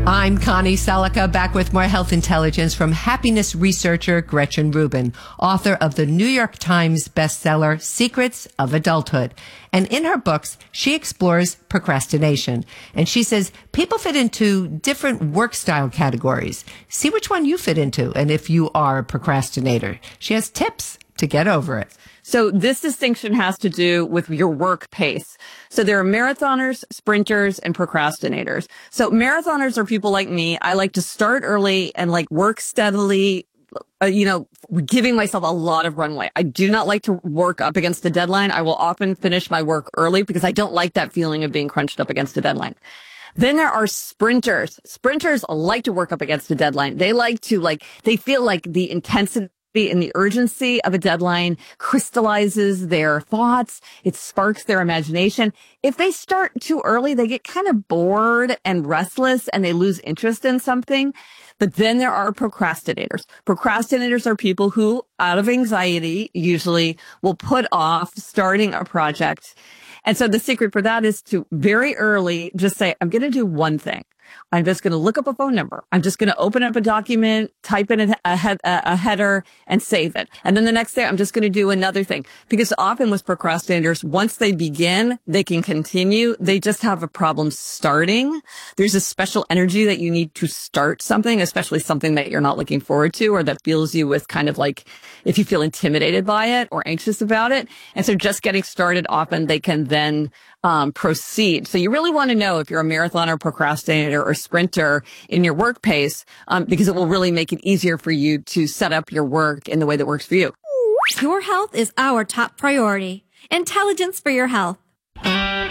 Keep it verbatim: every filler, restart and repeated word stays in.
I'm Connie Selica, back with more health intelligence from happiness researcher Gretchen Rubin, author of the New York Times bestseller, Secrets of Adulthood. And in her books, she explores procrastination. And she says people fit into different work style categories. See which one you fit into and if you are a procrastinator. She has tips to get over it. So this distinction has to do with your work pace. So there are marathoners, sprinters, and procrastinators. So marathoners are people like me. I like to start early and like work steadily, uh, you know, giving myself a lot of runway. I do not like to work up against the deadline. I will often finish my work early because I don't like that feeling of being crunched up against the deadline. Then there are sprinters. Sprinters like to work up against the deadline. They like to like, they feel like the intensity and the urgency of a deadline crystallizes their thoughts. It sparks their imagination. If they start too early, they get kind of bored and restless and they lose interest in something. But then there are procrastinators. Procrastinators are people who, out of anxiety, usually will put off starting a project. And so the secret for that is to very early just say, I'm going to do one thing. I'm just going to look up a phone number. I'm just going to open up a document, type in a, a, head, a header, and save it. And then the next day, I'm just going to do another thing. Because often with procrastinators, once they begin, they can continue. They just have a problem starting. There's a special energy that you need to start something, especially something that you're not looking forward to or that fills you with kind of like, if you feel intimidated by it or anxious about it. And so just getting started, often they can then um, proceed. So you really want to know if you're a marathoner, procrastinator, or sprinter in your work pace, um, because it will really make it easier for you to set up your work in the way that works for you. Your health is our top priority. Intelligence for your health.